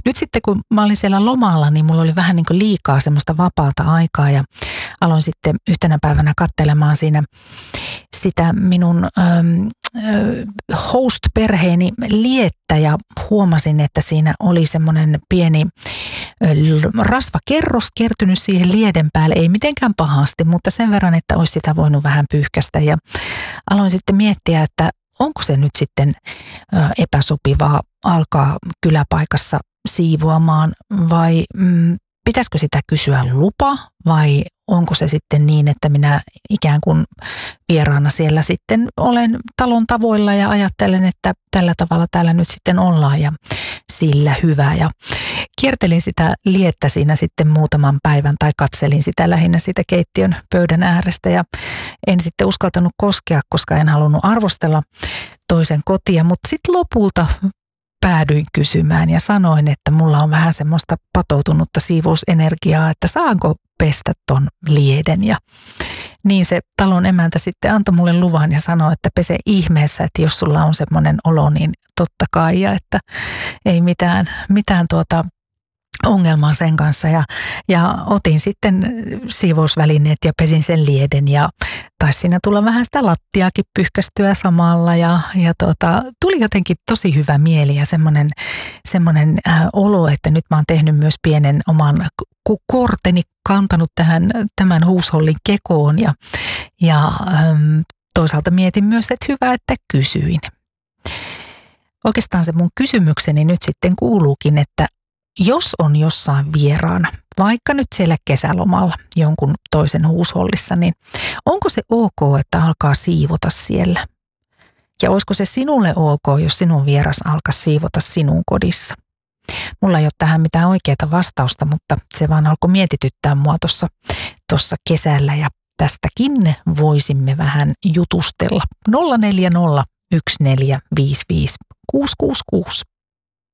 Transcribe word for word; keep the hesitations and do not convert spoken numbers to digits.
nyt sitten kun mä olin siellä lomalla, niin mulla oli vähän niin kuin liikaa semmoista vapaata aikaa ja aloin sitten yhtenä päivänä katselemaan siinä sitä minun ähm, äh, host-perheeni liettä ja huomasin, että siinä oli semmoinen pieni äh, rasvakerros kertynyt siihen lieden päälle. Ei mitenkään pahasti, mutta sen verran, että olisi sitä voinut vähän pyyhkäistä ja aloin sitten miettiä, että onko se nyt sitten äh, epäsopivaa alkaa kyläpaikassa siivoamaan vai mm, pitäisikö sitä kysyä lupa vai onko se sitten niin, että minä ikään kuin vieraana siellä sitten olen talon tavoilla ja ajattelen, että tällä tavalla täällä nyt sitten ollaan ja sillä hyvä. Ja kiertelin sitä liettä siinä sitten muutaman päivän tai katselin sitä lähinnä siitä keittiön pöydän äärestä ja en sitten uskaltanut koskea, koska en halunnut arvostella toisen kotia, mutta sitten lopulta päädyin kysymään ja sanoin, että mulla on vähän semmoista patoutunutta siivousenergiaa, että saanko pestä ton lieden. Ja niin se talon emäntä sitten antoi mulle luvan ja sanoi, että pese ihmeessä, että jos sulla on semmoinen olo, niin totta kai. Ja että ei mitään, mitään tuota ongelmaa sen kanssa ja, ja otin sitten siivousvälineet ja pesin sen lieden ja taisi siinä tulla vähän sitä lattiaakin pyyhkästyä samalla ja, ja tuota, tuli jotenkin tosi hyvä mieli ja semmoinen, semmoinen äh, olo, että nyt mä oon tehnyt myös pienen oman korteni kantanut tähän tämän huushollin kekoon ja, ja ähm, toisaalta mietin myös, että hyvä, että kysyin. Oikeastaan se mun kysymykseni nyt sitten kuuluukin, että jos on jossain vieraana, vaikka nyt siellä kesälomalla jonkun toisen huushollissa, niin onko se ok, että alkaa siivota siellä? Ja olisiko se sinulle ok, jos sinun vieras alkaa siivota sinun kodissa? Mulla ei ole tähän mitään oikeaa vastausta, mutta se vaan alkoi mietityttää mua tuossa, tuossa kesällä ja tästäkin voisimme vähän jutustella. nolla neljä nolla yksi neljä viisi viisi kuusi kuusi kuusi